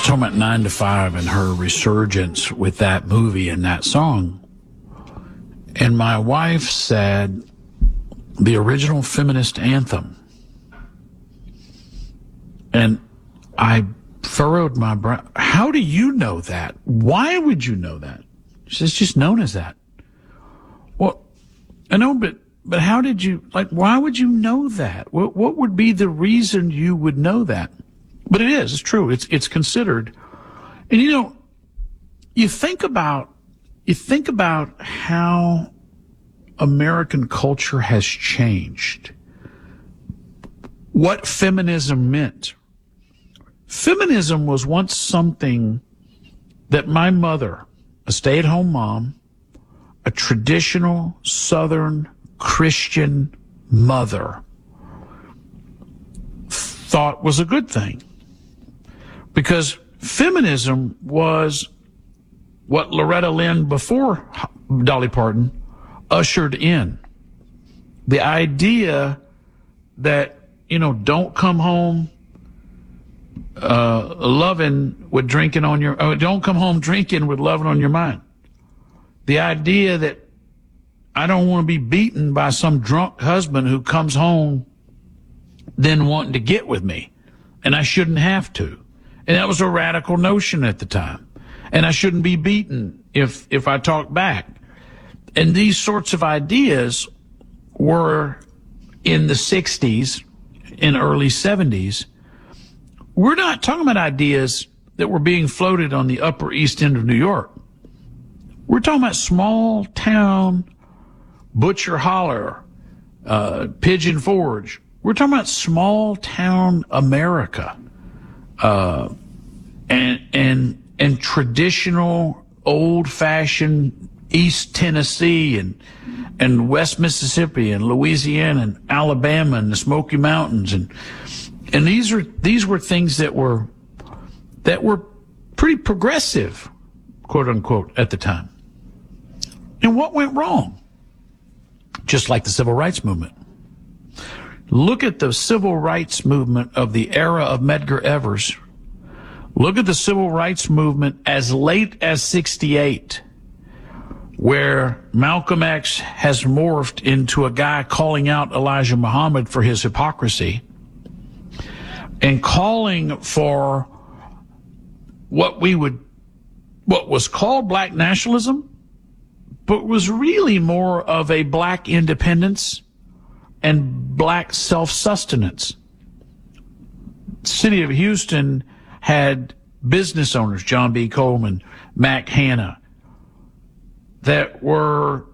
talking about 9 to 5 and her resurgence with that movie and that song. And my wife said, the original feminist anthem. And I furrowed my brow. How do you know that? Why would you know that? She says, it's just known as that. Well, I know, but how did you, why would you know that? What would be the reason you would know that? But it's true. It's considered. And you think about how American culture has changed. What feminism meant. Feminism was once something that my mother, a stay-at-home mom, a traditional Southern Christian mother, thought was a good thing. Because feminism was what Loretta Lynn, before Dolly Parton, ushered in. The idea that, don't come home loving with drinking on your, don't come home drinking with loving on your mind. The idea that I don't want to be beaten by some drunk husband who comes home then wanting to get with me, and I shouldn't have to. And that was a radical notion at the time. And I shouldn't be beaten if I talk back. And these sorts of ideas were in the 60s and early 70s. We're not talking about ideas that were being floated on the Upper East End of New York. We're talking about small town, Butcher Holler, Pigeon Forge. We're talking about small town America, and traditional old fashioned East Tennessee and West Mississippi and Louisiana and Alabama and the Smoky Mountains, and these were things that were pretty progressive, quote unquote, at the time. And what went wrong? Just like the civil rights movement. Look at the civil rights movement of the era of Medgar Evers. Look at the civil rights movement as late as 68, where Malcolm X has morphed into a guy calling out Elijah Muhammad for his hypocrisy and calling for what was called black nationalism, but was really more of a black independence and black self-sustenance. The city of Houston had business owners, John B. Coleman, Mac Hanna, that were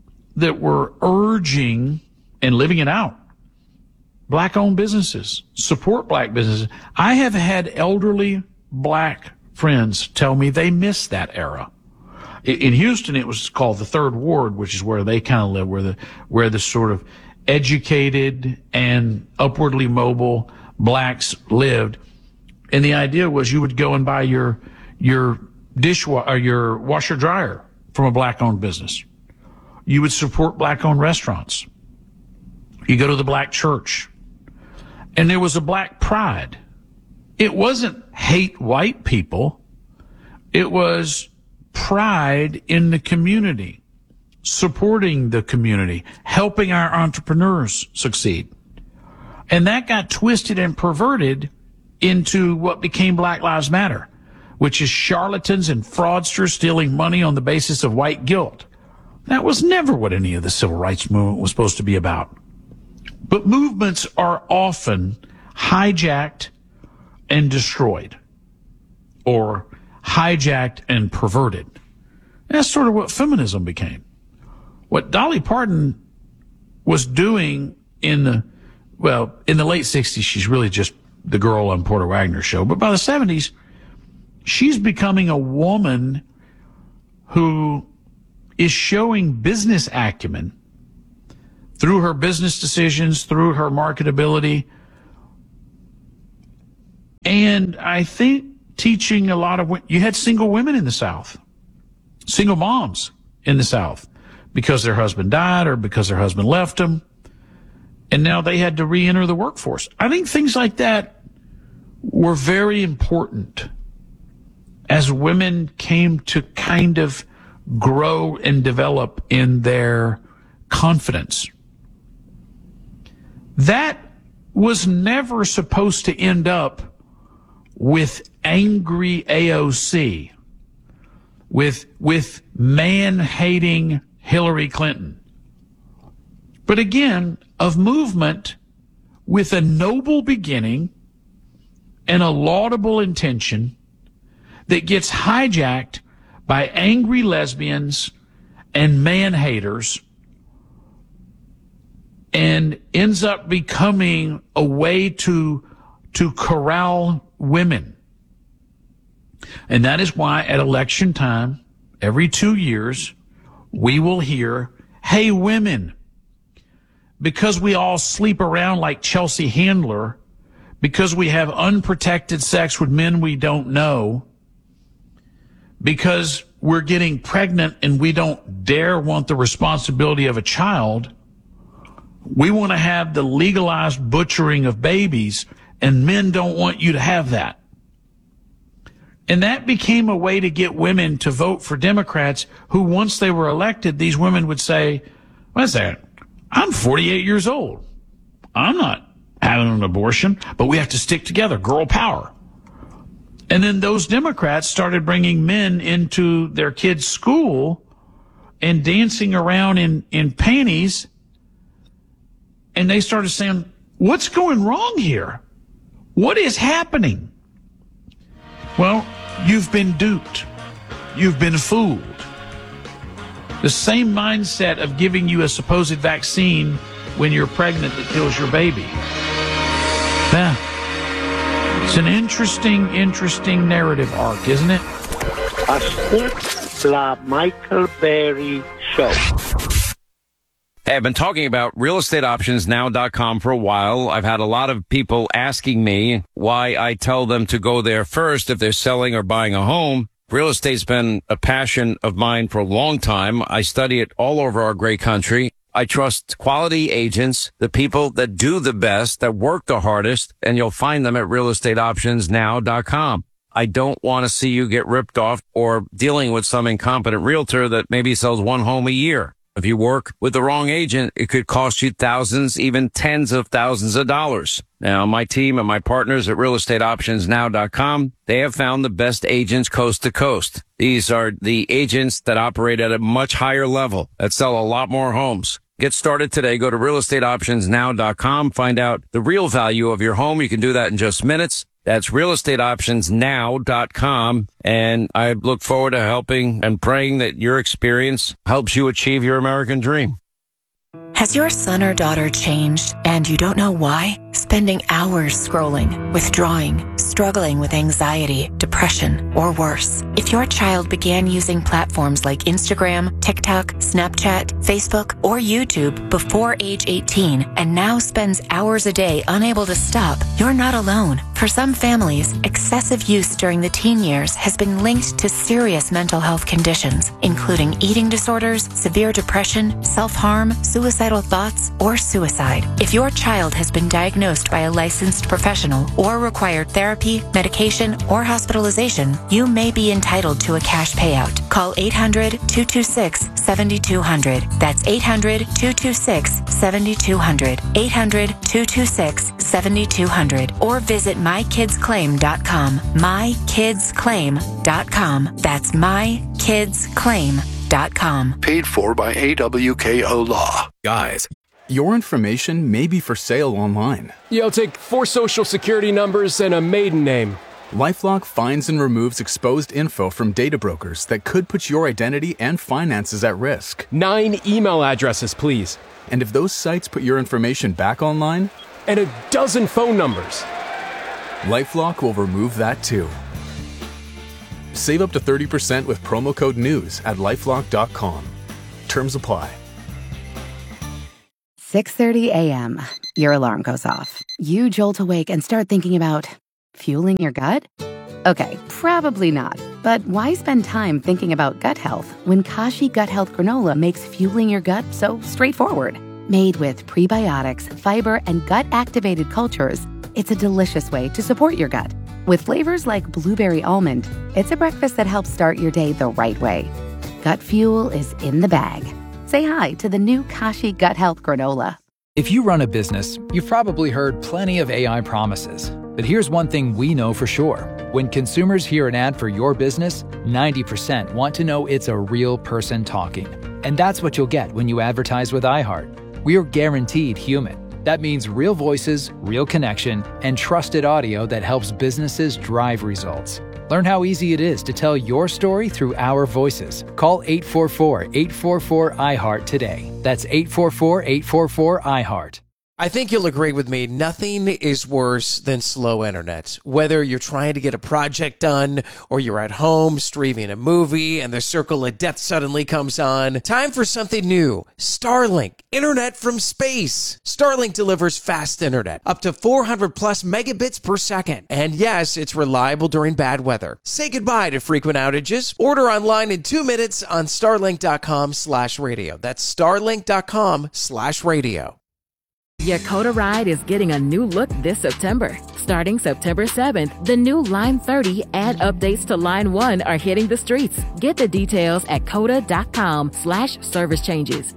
urging and living it out. Black-owned businesses, support black businesses. I have had elderly black friends tell me they miss that era. In Houston, it was called the Third Ward, which is where they kind of live, where the sort of educated and upwardly mobile blacks lived. And the idea was you would go and buy your dishwasher or your washer dryer from a black-owned business. You would support black-owned restaurants. You go to the black church. And there was a black pride. It wasn't hate white people. It was pride in the community, supporting the community, helping our entrepreneurs succeed. And that got twisted and perverted into what became Black Lives Matter, which is charlatans and fraudsters stealing money on the basis of white guilt. That was never what any of the civil rights movement was supposed to be about. But movements are often hijacked and destroyed, or hijacked and perverted. That's sort of what feminism became. What Dolly Parton was doing in the late 60s, she's really just the girl on Porter Wagner's show. But by the 70s, she's becoming a woman who is showing business acumen through her business decisions, through her marketability. And I think teaching a lot of, you had single women in the South, single moms in the South, because their husband died or because their husband left them. And now they had to re-enter the workforce. I think things like that were very important as women came to kind of grow and develop in their confidence. That was never supposed to end up with angry AOC, with man-hating Hillary Clinton. But again, of movement with a noble beginning and a laudable intention that gets hijacked by angry lesbians and man-haters and ends up becoming a way to corral women. And that is why at election time, every 2 years, we will hear, hey, women, because we all sleep around like Chelsea Handler, because we have unprotected sex with men we don't know, because we're getting pregnant and we don't dare want the responsibility of a child, we want to have the legalized butchering of babies, and men don't want you to have that. And that became a way to get women to vote for Democrats who, once they were elected, these women would say, what's that? I'm 48 years old. I'm not having an abortion, but we have to stick together. Girl power. And then those Democrats started bringing men into their kids' school and dancing around in panties. And they started saying, what's going wrong here? What is happening? Well, you've been duped. You've been fooled. The same mindset of giving you a supposed vaccine when you're pregnant that kills your baby. Yeah. It's an interesting narrative arc, isn't it? Ascolta la Michael Berry Show. Hey, I've been talking about realestateoptionsnow.com for a while. I've had a lot of people asking me why I tell them to go there first if they're selling or buying a home. Real estate's been a passion of mine for a long time. I study it all over our great country. I trust quality agents, the people that do the best, that work the hardest, and you'll find them at realestateoptionsnow.com. I don't want to see you get ripped off or dealing with some incompetent realtor that maybe sells one home a year. If you work with the wrong agent, it could cost you thousands, even tens of thousands of dollars. Now, my team and my partners at realestateoptionsnow.com, they have found the best agents coast to coast. These are the agents that operate at a much higher level, that sell a lot more homes. Get started today. Go to realestateoptionsnow.com. Find out the real value of your home. You can do that in just minutes. That's realestateoptionsnow.com. And I look forward to helping and praying that your experience helps you achieve your American dream. Has your son or daughter changed and you don't know why? Spending hours scrolling, withdrawing, struggling with anxiety, depression, or worse. If your child began using platforms like Instagram, TikTok, Snapchat, Facebook, or YouTube before age 18 and now spends hours a day unable to stop, you're not alone. For some families, excessive use during the teen years has been linked to serious mental health conditions, including eating disorders, severe depression, self-harm, suicidal thoughts, or suicide. If your child has been diagnosed by a licensed professional or required therapy, medication, or hospitalization, you may be entitled to a cash payout. Call 800-226-7200. That's 800-226-7200. 800-226-7200. Or visit mykidsclaim.com. mykidsclaim.com. That's mykidsclaim.com. Paid for by AWKO Law. Guys, your information may be for sale online. Yeah, I'll take 4 social security numbers and a maiden name. LifeLock finds and removes exposed info from data brokers that could put your identity and finances at risk. 9 email addresses, please. And if those sites put your information back online? And a dozen phone numbers. LifeLock will remove that too. Save up to 30% with promo code NEWS at LifeLock.com. Terms apply. 6:30 a.m. Your alarm goes off. You jolt awake and start thinking about fueling your gut? Okay, probably not. But why spend time thinking about gut health when Kashi Gut Health Granola makes fueling your gut so straightforward? Made with prebiotics, fiber, and gut-activated cultures, it's a delicious way to support your gut. With flavors like blueberry almond, it's a breakfast that helps start your day the right way. Gut Fuel is in the bag. Say hi to the new Kashi Gut Health Granola. If you run a business, you've probably heard plenty of AI promises. But here's one thing we know for sure. When consumers hear an ad for your business, 90% want to know it's a real person talking. And that's what you'll get when you advertise with iHeart. We are guaranteed human. That means real voices, real connection, and trusted audio that helps businesses drive results. Learn how easy it is to tell your story through our voices. Call 844-844-iHeart today. That's 844-844-iHeart. I think you'll agree with me, nothing is worse than slow internet. Whether you're trying to get a project done or you're at home streaming a movie and the circle of death suddenly comes on, time for something new. Starlink, internet from space. Starlink delivers fast internet, up to 400 plus megabits per second. And yes, it's reliable during bad weather. Say goodbye to frequent outages. Order online in 2 minutes on starlink.com/radio. That's starlink.com/radio. Your Coda ride is getting a new look this September. Starting September 7th, the new Line 30 ad updates to Line 1 are hitting the streets. Get the details at coda.com/service changes.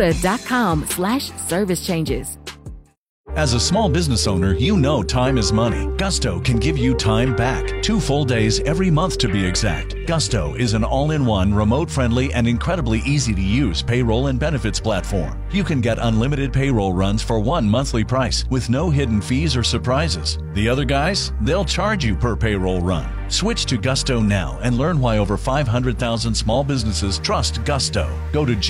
Coda.com/service changes. As a small business owner, you know time is money. Gusto can give you time back. 2 full days every month to be exact. Gusto is an all-in-one, remote-friendly, and incredibly easy-to-use payroll and benefits platform. You can get unlimited payroll runs for one monthly price with no hidden fees or surprises. The other guys, they'll charge you per payroll run. Switch to Gusto now and learn why over 500,000 small businesses trust Gusto. Go to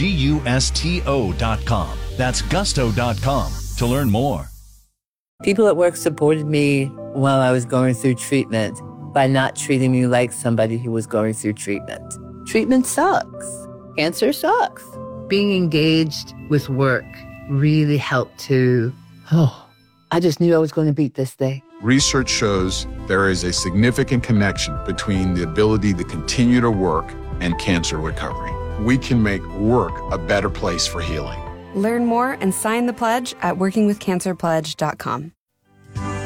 GUSTO.com. That's Gusto.com to learn more. People at work supported me while I was going through treatment by not treating me like somebody who was going through treatment. Treatment sucks. Cancer sucks. Being engaged with work really helped to, I just knew I was going to beat this thing. Research shows there is a significant connection between the ability to continue to work and cancer recovery. We can make work a better place for healing. Learn more and sign the pledge at workingwithcancerpledge.com.